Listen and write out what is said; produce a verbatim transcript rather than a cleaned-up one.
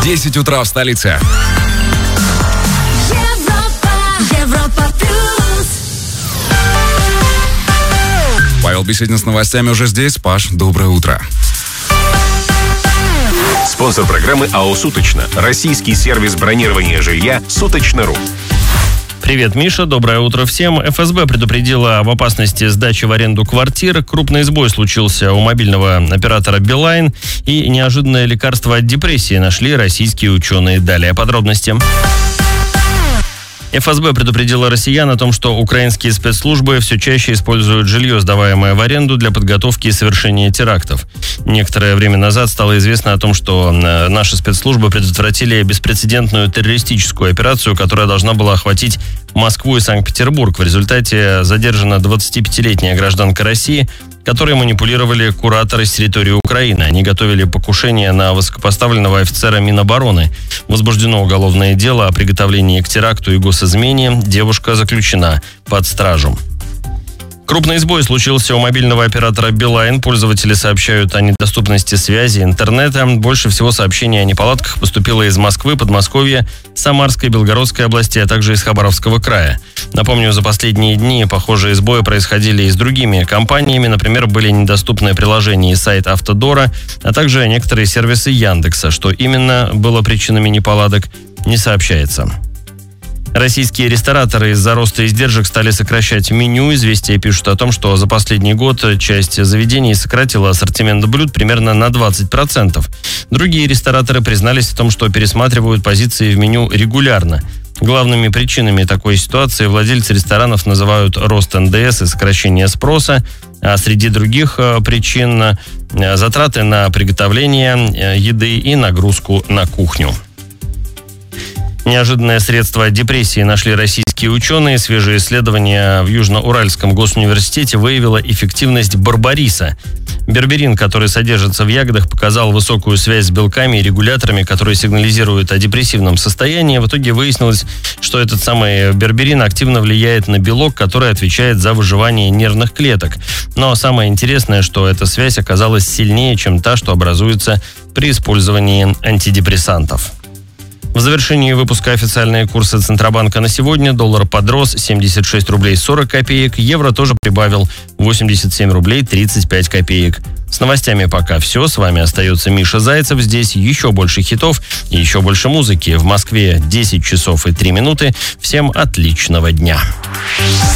десять утра в столице. Европа, Европа плюс. Павел Беседин с новостями уже здесь. Паш, доброе утро. Спонсор программы АО «Суточно». Российский сервис бронирования жилья «Суточно.ру». Привет, Миша. Доброе утро всем. эф эс бэ предупредила об опасности сдачи в аренду квартир. Крупный сбой случился у мобильного оператора Билайн. И неожиданное лекарство от депрессии нашли российские ученые. Далее подробности. эф эс бэ предупредила россиян о том, что украинские спецслужбы все чаще используют жилье, сдаваемое в аренду, для подготовки и совершения терактов. Некоторое время назад стало известно о том, что наши спецслужбы предотвратили беспрецедентную террористическую операцию, которая должна была охватить Москву и Санкт-Петербург. В результате задержана двадцатипятилетняя гражданка России, которые манипулировали кураторы с территории Украины. Они готовили покушение на высокопоставленного офицера Минобороны. Возбуждено уголовное дело о приготовлении к теракту и госизмене. Девушка заключена под стражу. Крупный сбой случился у мобильного оператора Билайн. Пользователи сообщают о недоступности связи, интернета. Больше всего сообщений о неполадках поступило из Москвы, Подмосковья, Самарской, Белгородской области, а также из Хабаровского края. Напомню, за последние дни похожие сбои происходили и с другими компаниями. Например, были недоступны приложения и сайт Автодора, а также некоторые сервисы Яндекса. Что именно было причинами неполадок, не сообщается. Российские рестораторы из-за роста издержек стали сокращать меню. Известия пишут о том, что за последний год часть заведений сократила ассортимент блюд примерно на двадцать процентов. Другие рестораторы признались в том, что пересматривают позиции в меню регулярно. Главными причинами такой ситуации владельцы ресторанов называют рост эн дэ эс и сокращение спроса, а среди других причин затраты на приготовление еды и нагрузку на кухню. Неожиданное средство от депрессии нашли российские ученые. Свежее исследование в Южно-Уральском госуниверситете выявило эффективность барбариса. Берберин, который содержится в ягодах, показал высокую связь с белками и регуляторами, которые сигнализируют о депрессивном состоянии. В итоге выяснилось, что этот самый берберин активно влияет на белок, который отвечает за выживание нервных клеток. Но самое интересное, что эта связь оказалась сильнее, чем та, что образуется при использовании антидепрессантов. В завершении выпуска официальные курсы Центробанка на сегодня. Доллар подрос семьдесят шесть рублей сорок копеек. Евро тоже прибавил восемьдесят семь рублей тридцать пять копеек. С новостями пока все. С вами остается Миша Зайцев. Здесь еще больше хитов и еще больше музыки. В Москве десять часов и три минуты. Всем отличного дня.